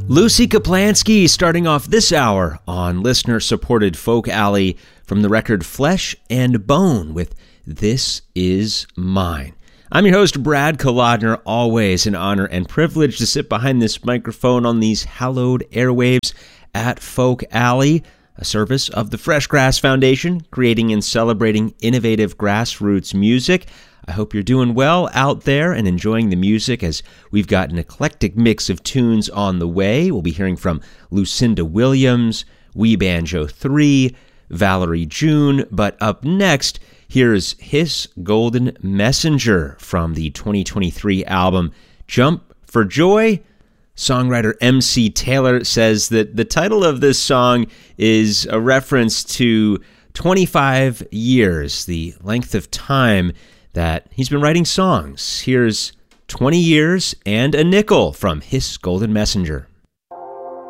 Lucy Kaplansky starting off this hour on listener-supported Folk Alley from the record Flesh and Bone with This Is Mine. I'm your host, Brad Kolodner, always an honor and privilege to sit behind this microphone on these hallowed airwaves at Folk Alley, a service of the Fresh Grass Foundation, creating and celebrating innovative grassroots music. I hope you're doing well out there and enjoying the music as we've got an eclectic mix of tunes on the way. We'll be hearing from Lucinda Williams, Wee Banjo 3, Valerie June, but up next, here's Hiss Golden Messenger from the 2023 album Jump for Joy. Songwriter MC Taylor says that the title of this song is a reference to 25 years, the length of time that he's been writing songs. Here's 20 Years and a Nickel from Hiss Golden Messenger.